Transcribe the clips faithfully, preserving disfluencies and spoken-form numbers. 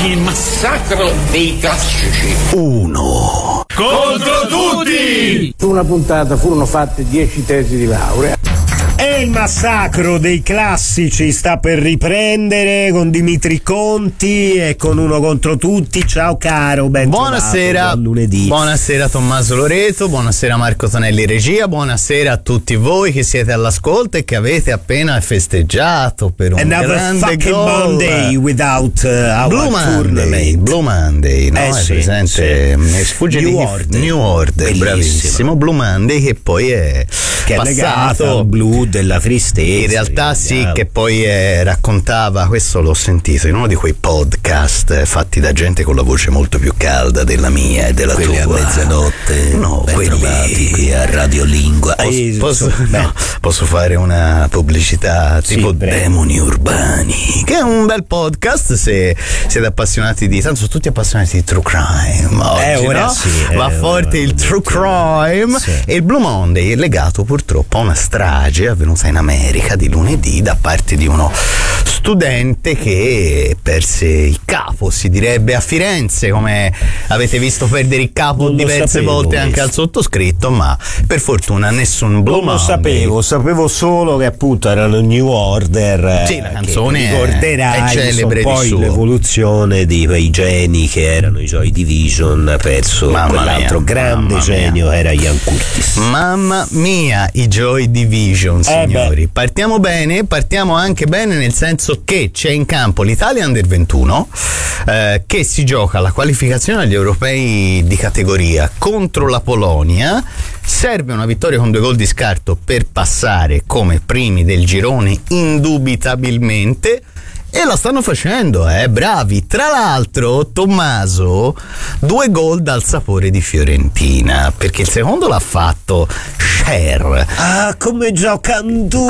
Il massacro dei classici. Uno contro tutti. Su una puntata furono fatte dieci tesi di laurea. E il massacro dei classici sta per riprendere con Dimitri Conti e con Uno contro tutti. Ciao caro, ben buonasera, buon lunedì. Buonasera Tommaso Loreto, buonasera Marco Tonelli regia, buonasera a tutti voi che siete all'ascolto e che avete appena festeggiato per un Another grande fucking gol. Monday without uh, our Blue Monday, Blue Monday, no? Eh, è sì, presente, sì. mi sfugge New di Order. New Order, Bellissimo. bravissimo. Blue Monday che poi è che è passato legato al blu della tristezza. In realtà sì, che poi eh, raccontava, questo l'ho sentito in uno di quei podcast eh, fatti da gente con la voce molto più calda della mia e della quelli tua. A mezzanotte, no, ben quelli trovati qui a Radiolingua. Posso, Eh, posso, beh. no, posso fare una pubblicità tipo Sì, prego. Demoni Urbani, che è un bel podcast se siete appassionati di, tanto sono tutti appassionati di true crime oggi, Eh, ora no? sì, va eh, forte ora il true crime, sì. e il Blue Monday è legato purtroppo a una strage avvenuta in America di lunedì da parte di uno studente che perse il capo, si direbbe a Firenze, come avete visto perdere il capo Non lo diverse sapevo, volte anche questo. al sottoscritto, ma per fortuna nessun Blue Non lo Monday. sapevo, sapevo solo che appunto erano New Order. Sì, la eh, canzone che è- ricorderai, è celebre sono di poi suo. l'evoluzione di quei geni che erano i Joy Division verso Mamma quell'altro mia, grande mamma genio era Ian Curtis. Mamma mia, i Joy Division, Eh signori. beh. Partiamo bene, partiamo anche bene nel senso che c'è in campo l'Italia Under ventuno eh, che si gioca la qualificazione agli europei di categoria contro la Polonia. Serve una vittoria con due gol di scarto per passare come primi del girone indubitabilmente. E lo stanno facendo, eh, bravi. Tra l'altro, Tommaso, due gol dal sapore di Fiorentina, perché il secondo l'ha fatto Cher. Ah, come gioca Ndur!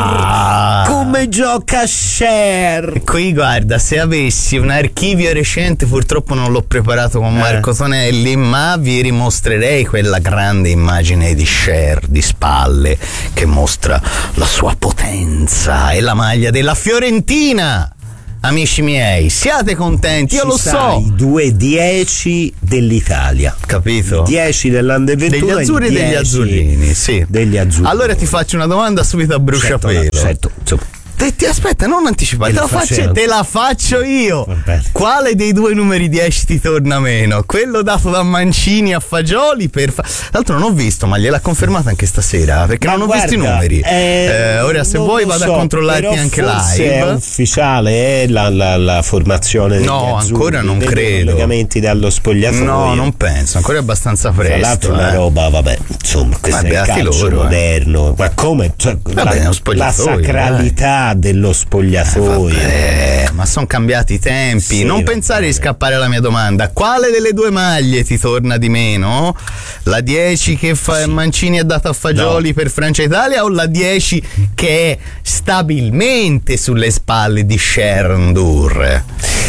Ah. Come gioca Cher! Qui guarda, se avessi un archivio recente, purtroppo non l'ho preparato con Marco Eh. Tonelli, ma vi rimostrerei quella grande immagine di Cher di spalle che mostra la sua potenza e la maglia della Fiorentina. Amici miei, siate contenti, io Ci lo sai, so. due dieci dell'Italia. Capito? dieci dell'Under ventuno Degli azzurri e degli dieci azzurrini, sì. Degli azzurri. Allora ti faccio una domanda subito a bruciapelo. Certo, certo, insomma. Te, ti aspetta, non anticipare, Me te, la la faccio- facendo. te la faccio io. Va bene. Quale dei due numeri dieci ti torna meno? Quello dato da Mancini a Fagioli per fa- Tra l'altro non ho visto, ma gliel'ha confermato anche stasera, perché Ma non ho guarda, visto i numeri. eh, Eh, ora se non vuoi lo vado so, a controllarti però anche forse live. è ufficiale eh, la, la, la formazione degli No, azzurri, ancora non vedo credo. collegamenti dallo spogliatoio. No, non penso, ancora è abbastanza Tra presto. l'altro eh. una roba, vabbè, insomma, questo Ma è il beati calcio loro, eh. moderno. Ma come? Cioè, Vabbè, è uno la, la spogliatoio, sacralità dello spogliatoio. Eh, ma sono cambiati i tempi. Sì, non vabbè. pensare di scappare alla mia domanda. Quale delle due maglie ti torna di meno? La dieci che fa Mancini ha dato a Fagioli No. per Francia Italia o la dieci che è stabilmente sulle spalle di Scherndur?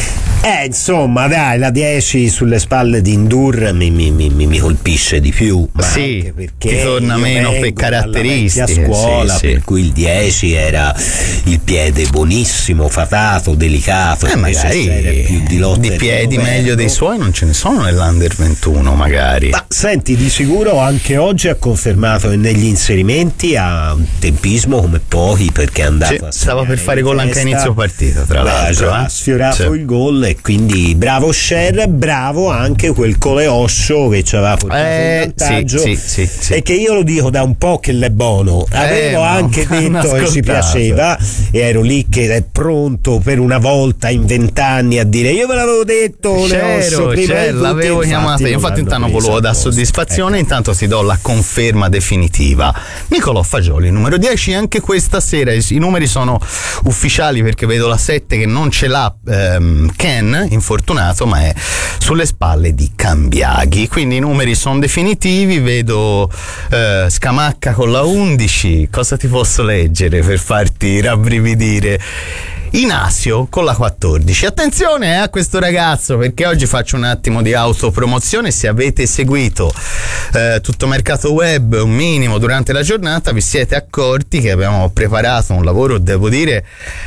Eh, insomma, dai, la dieci sulle spalle di Ndur mi, mi, mi, mi colpisce di più. Ma Sì, anche perché ti torna io meno vengo per dalla caratteristiche, vecchia scuola, sì, sì. per cui il dieci era il piede buonissimo, fatato, delicato, Eh, invece magari c'era più di lotta di e piedi governo. meglio dei suoi non ce ne sono nell'Under ventuno, magari. Ma senti, di sicuro anche oggi ha confermato negli inserimenti ha un tempismo come pochi, perché è andato Sì, a stava per segnare fare in gol anche a testa. inizio partita, tra Beh, l'altro. già, eh. ha sfiorato Sì. il gol e quindi bravo Scher, bravo anche quel Coleoscio che ci aveva portato Eh, in vantaggio sì, sì, sì, sì. e che io lo dico da un po' che l'è buono, avevo ma anche non detto che ci ascoltato. piaceva e ero lì che è pronto per una volta in vent'anni a dire io ve l'avevo detto Coleoscio C'ero, prima c'ero, di tutti, l'avevo infatti chiamato io. non Infatti l'hanno intanto presa volevo dar apposta. soddisfazione, Ecco. intanto ti do la conferma definitiva. Nicolò Fagioli numero dieci anche questa sera. I, i numeri sono ufficiali perché vedo la sette che non ce l'ha ehm, Ken, infortunato, ma è sulle spalle di Cambiaghi, quindi i numeri sono definitivi. Vedo eh, Scamacca con la undici. Cosa ti posso leggere per farti rabbrividire? Inasio con la quattordici. Attenzione eh, a questo ragazzo, perché oggi faccio un attimo di autopromozione. Se avete seguito eh, tutto Mercato Web un minimo durante la giornata, vi siete accorti che abbiamo preparato un lavoro, devo dire,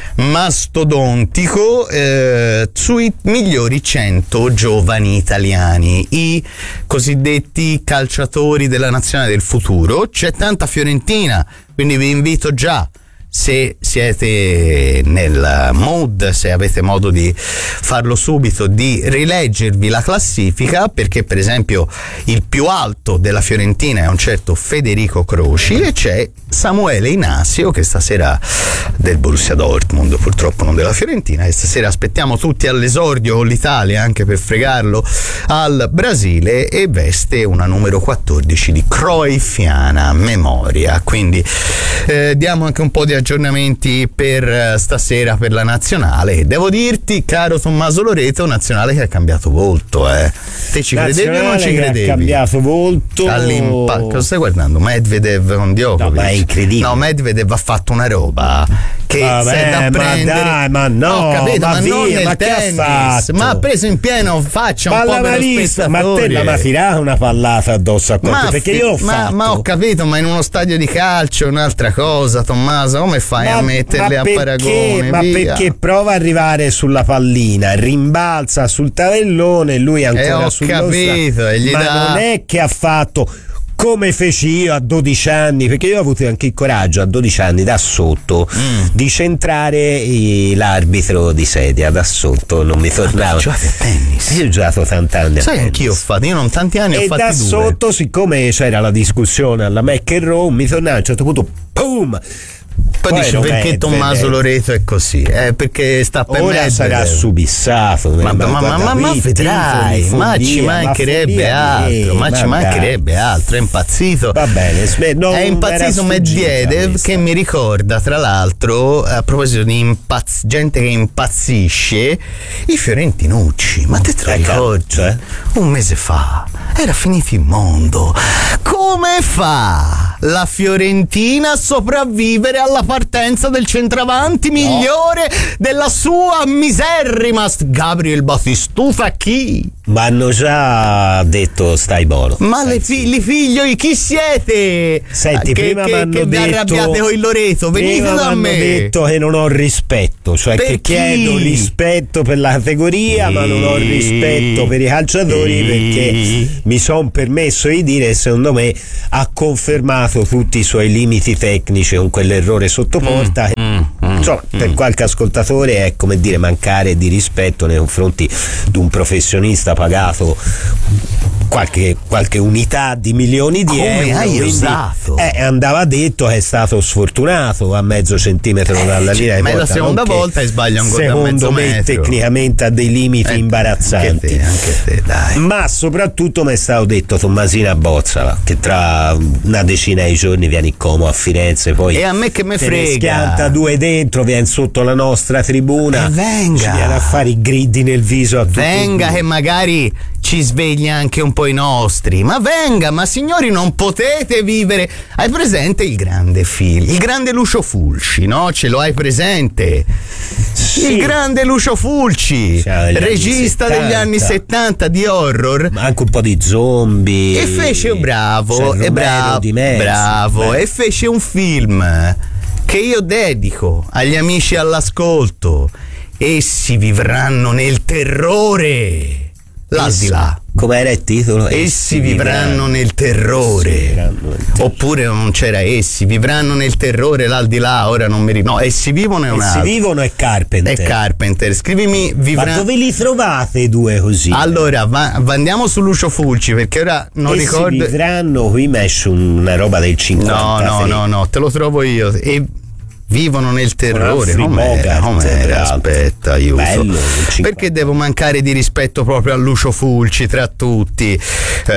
mastodontico eh, sui migliori cento giovani italiani, i cosiddetti calciatori della nazionale del futuro. C'è tanta Fiorentina, quindi vi invito già, se siete nel mood, se avete modo di farlo subito, di rileggervi la classifica, perché per esempio il più alto della Fiorentina è un certo Federico Croci e c'è Samuele Inasio, che stasera, del Borussia Dortmund, purtroppo non della Fiorentina, e stasera aspettiamo tutti all'esordio con l'Italia anche per fregarlo al Brasile, e veste una numero quattordici di cruyffiana memoria. Quindi eh, diamo anche un po' di aggiornamenti per stasera per la nazionale. Devo dirti, caro Tommaso Loreto, nazionale che ha cambiato volto, eh. Te ci credevi o non ci credevi? Ha cambiato volto. All'impatto. Cosa stai guardando? Medvedev con Djokovic? No, ma è incredibile. No, Medvedev ha fatto una roba che Vabbè, se è da prendere. Ma dai, ma no, ho capito, ma, ma via, non nel ma che tennis, ha fatto? ma ha preso in pieno faccia un po' per lo spettatore. Ma te la ma tirata una pallata addosso a qualcuno, perché io ho ma, fatto. ma ho capito, ma in uno stadio di calcio è un'altra cosa, Tommaso. Come fai ma, a metterle ma a perché, paragone? Ma via. perché prova a arrivare sulla pallina, rimbalza sul tavellone, lui ancora eh, sullo capito, e gli ma dà... non è che ha fatto come feci io a dodici anni, perché io ho avuto anche il coraggio a dodici anni da sotto mm. di centrare i, l'arbitro di sedia da sotto, non mi tornava. Ah, giocato a tennis? Io ho giocato tanti anni. Sai, anch'io ho fatto, io non tanti anni, e ho fatti da due. sotto, siccome c'era la discussione alla McEnroe, mi tornava a un certo punto, boom. Poi, Poi dici perché Medvedev. Tommaso Loreto è così? Eh, perché sta per ora Medvedev. sarà subissato. Ma, ma, ma, ma, ma, ma vedrai, ma ci mancherebbe altro, ma ci mancherebbe altro, è impazzito. Va bene, è impazzito Medvedev, che mi ricorda tra l'altro, a proposito di impazz- gente che impazzisce, i fiorentinucci. Ma te te lo ricordi? Cioè? Un mese fa era finito il mondo. Come fa la Fiorentina a sopravvivere alla partenza del centravanti migliore no. della sua miserrima Gabriel Batistuta? Chi? Ma hanno già detto stai buono. Ma le figli, figlioli, chi siete? Senti, che, prima che, che vi arrabbiate con il Loreto, venite da me. Hanno detto che non ho rispetto, cioè per che chi? Chiedo rispetto per la categoria, sì. ma non ho rispetto per i calciatori, sì. perché mi sono permesso di dire, secondo me ha confermato tutti i suoi limiti tecnici con quell'errore sotto porta. Mm, mm, mm, insomma, mm. per qualche ascoltatore è come dire mancare di rispetto nei confronti di un professionista pagato qualche, qualche unità di milioni di come euro. Hai usato? Eh, andava detto che è stato sfortunato a mezzo centimetro eh, dalla linea di ma porta. Ma è la seconda volta e sbaglia un gol da mezzo secondo me metro. Tecnicamente ha dei limiti eh, imbarazzanti. Anche te, anche te, dai. Ma soprattutto mi è stato detto Tommasina Bozzala che tra una decina di giorni vieni como a Firenze, poi e a me che me frega, ne schianta due dentro, viene sotto la nostra tribuna, e venga, ci viene a fare i gridi nel viso a tutti. Venga che magari ci sveglia anche un po' i nostri, ma venga, ma signori, non potete vivere. Hai presente il grande film, il grande Lucio Fulci, no? Ce lo hai presente? Sì. Il grande Lucio Fulci, regista degli anni settanta di horror, ma anche un po' di zombie, e fece bravo, e bravo, di mezzo, bravo beh. e fece un film che io dedico agli amici all'ascolto. Essi vivranno nel terrore. L'aldilà. Com'era il titolo? Essi vivranno nel terrore. Vivranno nel terrore. Oppure non c'era essi vivranno nel terrore, l'aldilà, ora non mi ricordo. No, essi vivono è un altro. Essi vivono è Carpenter. È Carpenter. Scrivimi vivranno. Ma dove li trovate i due così? Allora, va, andiamo su Lucio Fulci, perché ora non essi ricordo. Vivranno, qui mi esce una roba del cinquanta. No, no, no, no, te lo trovo io. E vivono nel terrore. Com'era? Com'era? Aspetta, aiuto. Bello, perché devo mancare di rispetto proprio a Lucio Fulci tra tutti? Eh,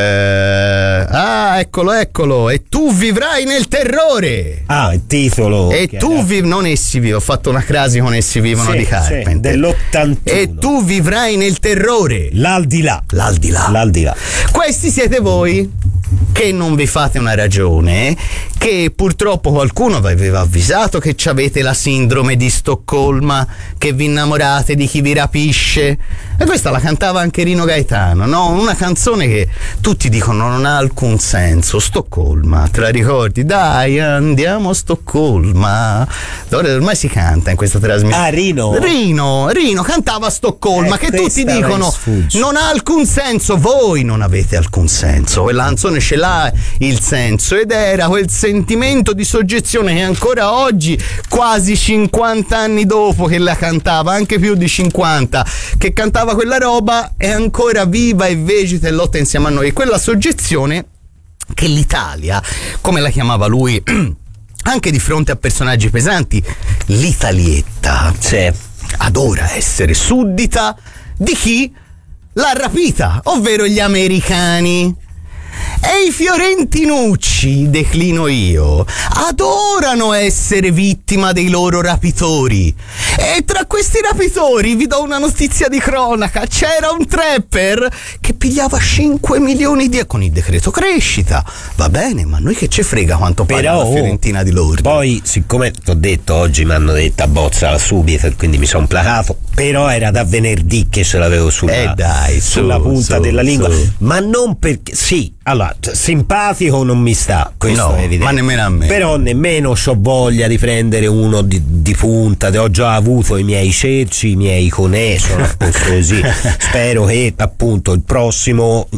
ah, eccolo, eccolo. E tu vivrai nel terrore. Ah, il titolo. E tu vivi, non essi vivono. Ho fatto una crasi con essi vivono sì, di Carpenter. Sì, dell'ottantuno. E tu vivrai nel terrore. L'aldilà. L'aldilà. L'aldilà. Questi siete voi. che non vi fate una ragione, che purtroppo qualcuno vi aveva avvisato che avete la sindrome di Stoccolma, che vi innamorate di chi vi rapisce. E questa la cantava anche Rino Gaetano, no? Una canzone che tutti dicono non ha alcun senso. Stoccolma, te la ricordi? Dai, andiamo a Stoccolma. Ora ormai si canta in questa trasmissione. Ah, Rino? Rino, Rino cantava Stoccolma, eh, che tutti dicono sfugge. non ha alcun senso. Voi non avete alcun senso. Quella canzone ce l'ha il senso, ed era quel sentimento di soggezione che ancora oggi, quasi cinquanta anni dopo che la cantava, anche più di cinquanta, che cantava quella roba, è ancora viva e vegeta e lotta insieme a noi. Quella soggezione che l'Italia, come la chiamava lui, anche di fronte a personaggi pesanti, l'Italietta, sì, adora essere suddita di chi l'ha rapita, ovvero gli americani. E i fiorentinucci, declino io, adorano essere vittima dei loro rapitori. E tra questi rapitori vi do una notizia di cronaca: c'era un trapper che pigliava cinque milioni di euro con il decreto crescita. Va bene, ma noi che ci frega quanto paga però, la Fiorentina di lordo? Poi, siccome ti ho detto oggi mi hanno detta bozzala subito, quindi mi sono placato, però era da venerdì che ce l'avevo sulla, eh dai, su, sulla punta su, della lingua, su. ma non perché sì, allora simpatico non mi sta, questo no, è evidente, ma nemmeno a me, però nemmeno c'ho voglia di prendere uno di, di punta. Ho già avuto i miei cerci, i miei conè, sono a posto così. Spero che appunto il prossimo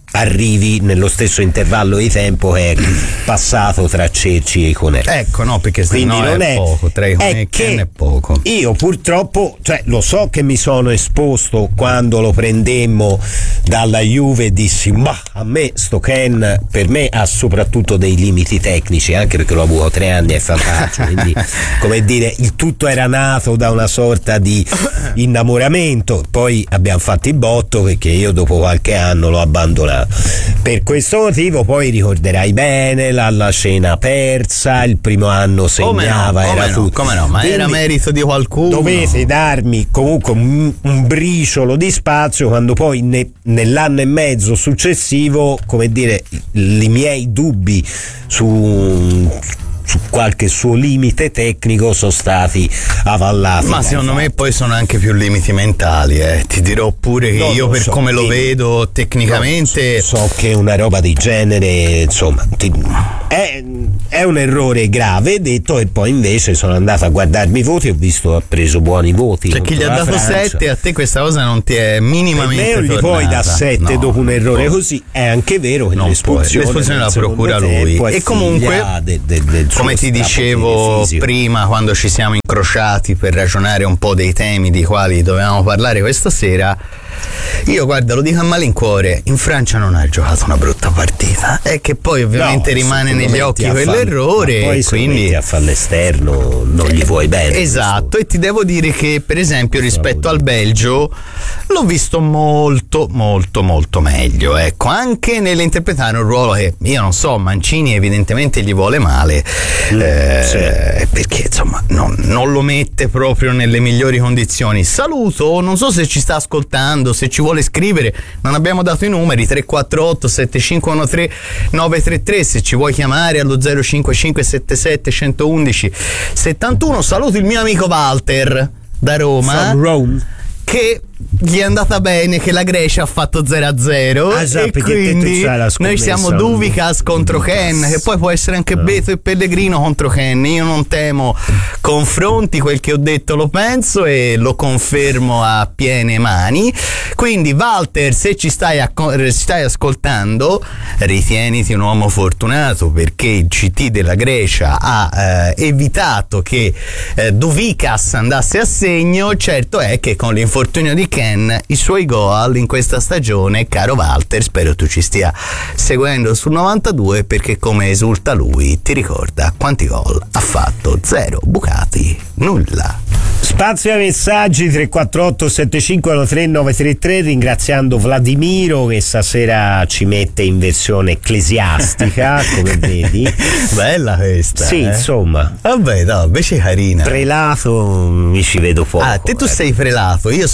arrivi nello stesso intervallo di tempo che è passato tra Cerci e Iconè. Ecco, no, perché se quindi no non è, è poco, tra Iconè e Ken è poco. Io purtroppo, cioè, lo so che mi sono esposto quando lo prendemmo dalla Juve e dissi ma a me sto Ken, per me ha soprattutto dei limiti tecnici, anche perché l'ho avuto tre anni e fantastico, quindi come dire, il tutto era nato da una sorta di innamoramento, poi abbiamo fatto il botto perché io dopo qualche anno l'ho abbandonato. Per questo motivo poi ricorderai bene la, la scena persa, il primo anno segnava, come no, era come tutto. No, come no, ma quindi era merito di qualcuno. Dovete darmi comunque un, un briciolo di spazio quando poi ne, nell'anno e mezzo successivo, come dire, i miei dubbi su su qualche suo limite tecnico sono stati avallati. Ma secondo me poi sono anche più limiti mentali, eh. Ti dirò pure che non io per so, come lo vedo tecnicamente so, so che una roba di genere, insomma, ti, è, è un errore grave detto, e poi invece sono andato a guardarmi i voti, ho visto ha preso buoni voti. Cioè chi gli ha dato sette, a te questa cosa non ti è minimamente per me non gli puoi da sette no, dopo un errore può. Così è anche vero che non l'espulsione, l'espulsione la procura lui, e comunque de, de, del come ti dicevo prima, quando ci siamo incrociati per ragionare un po' dei temi di quali dovevamo parlare questa sera, io guarda, lo dico a malincuore, in Francia non ha giocato una brutta partita, è che poi ovviamente no, rimane negli occhi quell'errore, poi quindi a fare l'esterno non gli vuoi bene. Esatto, e ti devo dire che per esempio rispetto al Belgio l'ho visto molto molto molto meglio, ecco, anche nell'interpretare un ruolo che io non so, Mancini evidentemente gli vuole male, mm, eh, sì. perché insomma non, non lo mette proprio nelle migliori condizioni. Saluto, non so se ci sta ascoltando, se ci vuole scrivere, non abbiamo dato i numeri, tre quattro otto sette cinque uno tre nove tre tre, se ci vuoi chiamare allo zero cinque cinque sette sette uno uno uno settantuno. Saluto il mio amico Walter da Roma, che gli è andata bene, che la Grecia ha fatto zero a zero, ah, già, e quindi noi siamo Duvicas contro Ken, che poi può essere anche no. Beto e Pellegrino contro Ken. Io non temo confronti, quel che ho detto lo penso e lo confermo a piene mani. Quindi Walter, se ci stai, a, stai ascoltando, ritieniti un uomo fortunato, perché il C T della Grecia ha eh, evitato che eh, Duvicas andasse a segno. Certo è che con l'infortunio di Ken, i suoi gol in questa stagione, caro Walter, spero tu ci stia seguendo sul novantadue, perché come esulta lui ti ricorda quanti gol ha fatto. Zero bucati, nulla. Spazio ai messaggi tre quattro otto sette cinque uno tre nove tre tre, ringraziando Vladimiro che stasera ci mette in versione ecclesiastica, come vedi. Bella questa. Sì, eh? insomma. Vabbè, no, invece carina. Prelato mi ci vedo poco. Ah, te tu eh. sei prelato, io sono pelato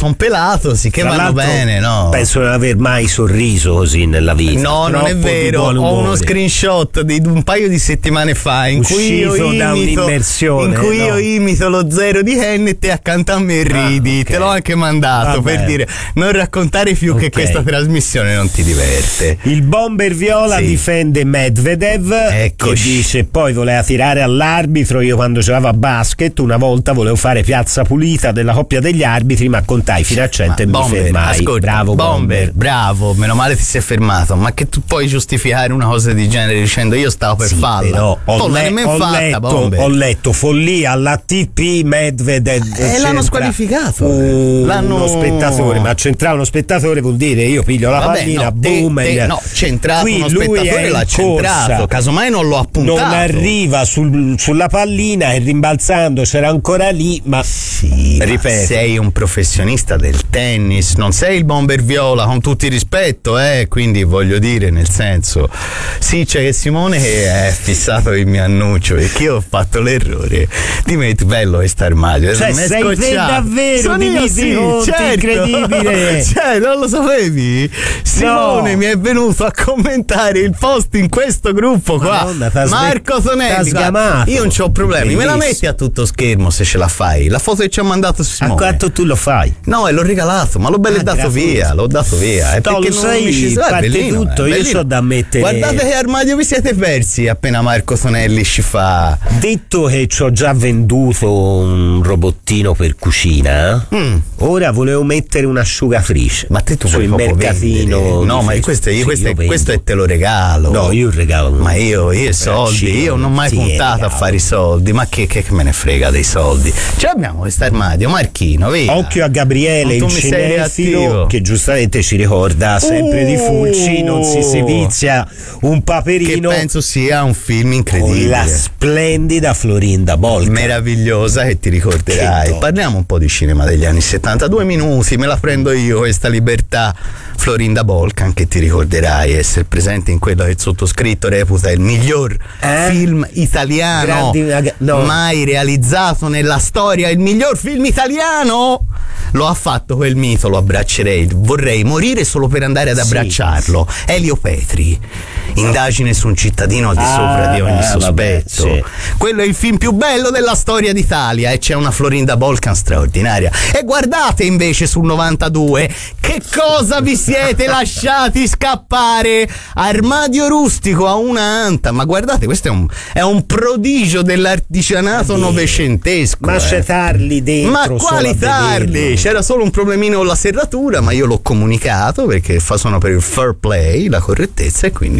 Sì, che Tra vanno l'altro, bene, no? Penso di non aver mai sorriso così nella vita. No, non è vero. Ho uno screenshot di un paio di settimane fa in Uscito cui io da imito, un'immersione, in cui no? io imito lo zero di Henny e te accanto a me ridi. Ah, okay. Te l'ho anche mandato. Vabbè. Per dire non raccontare più Okay. che questa trasmissione non ti diverte. Il bomber viola Sì. difende Medvedev, Eccoci. che dice poi voleva tirare all'arbitro. Io quando giocavo a basket una volta volevo fare piazza pulita della coppia degli arbitri, ma contai fino a cento e mi Bomber, fermai. ascolta, Bravo Bomber, bomber. bravo, meno male ti sei fermato. Ma che tu puoi giustificare una cosa di genere dicendo io stavo per Sì, farla? però ho, Oh, le- l'hai nemmeno ho fatta, letto, Bomber. ho letto follia alla T P Medvedev. Eh, l'hanno c'entra squalificato. un- L'hanno- uno spettatore, ma centrare uno spettatore vuol dire io piglio la Vabbè, pallina, no, te- boom, te- e- no, centrato Qui uno lui spettatore è l'ha in centrato, corsa. casomai non l'ho appuntato. Non arriva sul- sulla pallina e rimbalzando c'era ancora lì, ma Sì, ripeto, ma sei un professionista del tennis, non sei il bomber viola, con tutto il rispetto, eh, quindi voglio dire, nel senso, sì, c'è Simone che è fissato il mio annuncio perché io ho fatto l'errore di mettere bello questo armadio. Cioè, mi è sei scocciato. davvero Sono di io, Misi sì, Conti, certo. incredibile. Cioè, non lo sapevi? Simone No. mi è venuto a commentare il post in questo gruppo qua. Madonna, t'ha Marco sve- Tonelli, t'ha guarda, sgamato. io non c'ho problemi, me la Bellissimo. metti a tutto schermo se ce la fai. La foto che ci ha mandato su a Simone. quanto tu lo fai? No, e l'ho regalato, ma l'ho bello Ah, dato grazie. via, l'ho dato via. È No, perché lo non sai, mi ci sa, è parte bellino, tutto, è io bellino. so da mettere- Guardate che armadio vi siete persi appena Marco Tonelli ci fa. Detto che ci ho già venduto un robottino per cucina, Mm. ora volevo mettere un'asciugatrice. Ma te tu sul puoi proprio mercatino. vendere. No, di ma Facebook. questo, io, Sì, questo, io è, vendo. questo è te lo regalo. No, io regalo. Ma io, io i soldi, io non ho mai Sì, puntato a regalo. fare i soldi, ma che, che me ne frega dei soldi? Ce l'abbiamo questo armadio, Marchino, via. Occhio a Gabriele, Non il tu mi sei cinefilo, reattivo. che giustamente ci ricorda sempre di Fulci, non si sevizia un Che paperino penso sia un film con incredibile. la splendida Florinda Bolca. Meravigliosa che ti ricorderai. Che Parliamo un po' di cinema degli anni settanta, due minuti, me la prendo io questa libertà. Florinda Bolcan, che ti ricorderai essere presente in quello che il sottoscritto reputa il miglior Eh? film italiano Grandi- no. mai realizzato nella storia, il miglior film italiano. Lo ha fatto quel mito, lo abbraccerei, vorrei morire solo per andare ad Sì. abbracciarlo. Elio Petri, indagine su un cittadino al di Ah, sopra di ogni eh, sospetto. vabbè, sì. Quello è il film più bello della storia d'Italia e c'è una Florinda Bolcan straordinaria. E guardate invece sul novantadue che cosa vi siete lasciati scappare. Armadio rustico a una anta, ma guardate, questo è un, è un prodigio dell'artigianato Oddio. novecentesco. Ma eh. c'è tarli dentro. Ma solo quali a tarli? vederlo. C'era solo un problemino con la serratura, ma io l'ho comunicato perché fa sono per il fair play, la correttezza, e quindi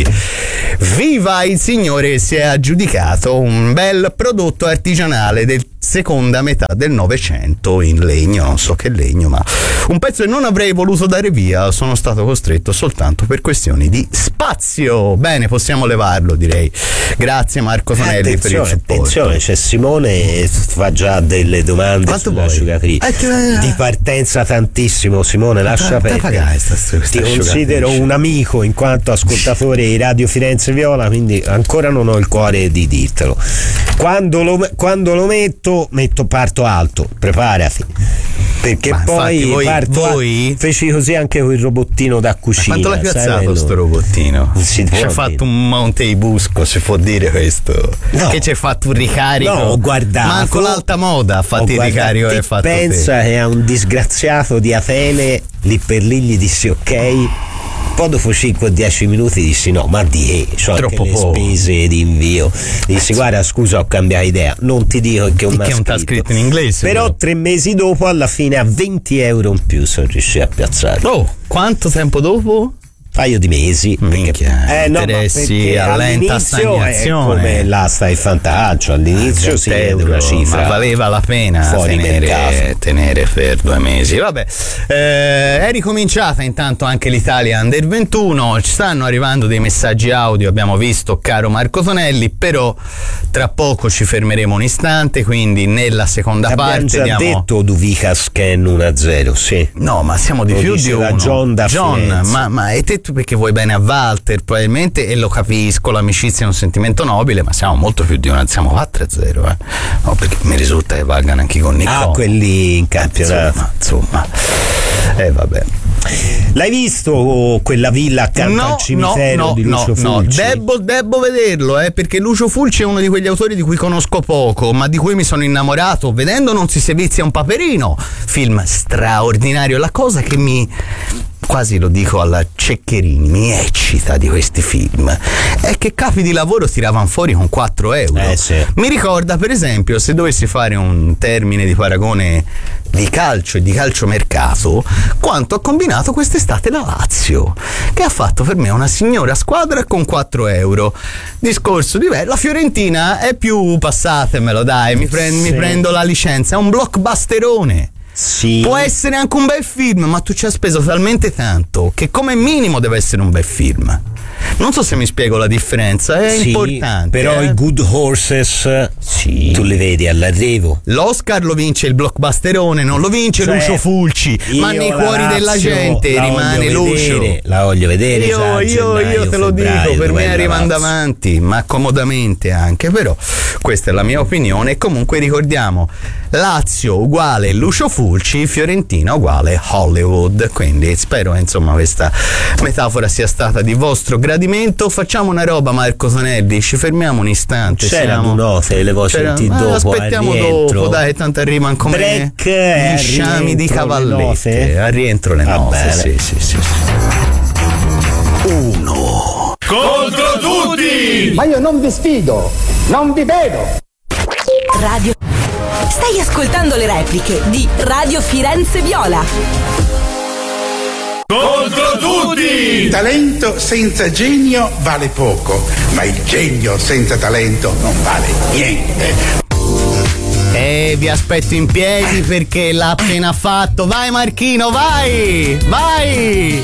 viva il signore che si è aggiudicato un bel prodotto artigianale del seconda metà del Novecento in legno, non so che legno, ma un pezzo che non avrei voluto dare via, sono stato costretto soltanto per questioni di spazio. Bene, possiamo levarlo, direi. Grazie Marco Tonelli per il Attenzione, supporto. attenzione, c'è Simone che fa già delle domande Quanto vuoi? sull'asciugatrice. Eh, che- Di partenza tantissimo, Simone, lascia Te- te perdere. pagai sta- sta- questa Ti considero asciugatrice. un amico in quanto ascoltatore di Radio Firenze Viola, quindi ancora non ho il cuore di dirtelo. Quando lo, quando lo metto, metto parto alto, preparati. Perché Ma poi infatti voi- parto a- voi- feci così anche con il robottino da cucina. Quanto l'hai sai piazzato quello? sto robottino? Non si Ci può ha dire. fatto un Montebusco, si può dire questo? No. Che ci hai fatto un ricarico? No, ho guardato. Manco l'alta moda ha fatto Ho il guardato, ricarico che te hai fatto pensa che a un disgraziato di Atene lì per lì gli dissi ok, poi dopo cinque o dieci minuti dissi no, ma di che c'ho anche Troppo le poco. spese di invio. Dissi guarda scusa, ho cambiato idea, non ti dico che te. un Che non t'ha scritto in inglese? però tre mesi dopo alla fine a venti euro in più sono riuscito a piazzarlo. Oh, quanto tempo dopo? Paio di mesi. Minchia, eh, no, ma interessi perché a lenta all'inizio è stagnazione. come l'asta il fantaggio, all'inizio si venti vede una euro, cifra. ma valeva la pena fuori mercato. tenere, tenere per due mesi. Vabbè, eh, è ricominciata intanto anche l'Italia Under ventuno, ci stanno arrivando dei messaggi audio, abbiamo visto, caro Marco Tonelli, però tra poco ci fermeremo un istante, quindi nella seconda Abbiamo parte già diamo... detto Duvica Scan uno a zero, sì. No, ma siamo di Lo più dice di da uno. John da John, Firenze. ma, ma e te tu perché vuoi bene a Walter, probabilmente, e lo capisco, l'amicizia è un sentimento nobile, ma siamo molto più di una, siamo quattro a zero, eh. No, perché mi risulta che valgano anche con Nicola. Ah, quelli in campionato. Insomma, insomma. Eh vabbè. L'hai visto quella villa accanto no, al cimitero no, di Lucio no, Fulci? No, debbo, debbo vederlo, eh, perché Lucio Fulci è uno di quegli autori di cui conosco poco, ma di cui mi sono innamorato. Vedendo Non si sevizia un paperino, film straordinario. La cosa che mi, quasi lo dico alla Ceccherini, mi eccita di questi film è che capi di lavoro tiravano fuori con quattro euro. Eh, sì. Mi ricorda, per esempio, se dovessi fare un termine di paragone di calcio e di calciomercato, quanto ha combinato quest'estate la Lazio, che ha fatto per me una signora squadra con quattro euro. Discorso diverso. La Fiorentina è più, passatemelo dai, mi, prend- Sì. mi prendo la licenza, è un blockbusterone. Sì. Può essere anche un bel film, ma tu ci hai speso talmente tanto che come minimo deve essere un bel film. Non so se mi spiego la differenza, è Sì, importante. però eh? i Good Horses Sì. tu li vedi all'arrivo. L'Oscar lo vince il blockbusterone, non lo vince Cioè, Lucio Fulci, ma io nei la cuori della Lazio gente la rimane voglio Lucio. vedere, la voglio vedere. Io, già a io, gennaio, io te lo febbraio, dico, per me dov'è arriva la Lazio? davanti, ma comodamente anche, però questa è la mia opinione. E comunque ricordiamo, Lazio uguale Lucio Fulci, Fiorentina uguale Hollywood, quindi spero insomma questa metafora sia stata di vostro gradimento. Facciamo una roba, Marco Tonelli, ci fermiamo un istante. C'era siamo... note, le voci C'era... sentì ah, dopo. aspettiamo al rientro. dopo, dai, tanto arrivano come Break, eh, gli sciami di rientro le cavallette. note. A rientro le Va note, bene. sì, sì, sì. Uno. Contro tutti! Ma io non vi sfido, non vi vedo. Radio. Stai ascoltando le repliche di Radio Firenze Viola. Contro tutti! Il talento senza genio vale poco, ma il genio senza talento non vale niente. E vi aspetto in piedi perché l'ha appena fatto. Vai Marchino, vai! Vai!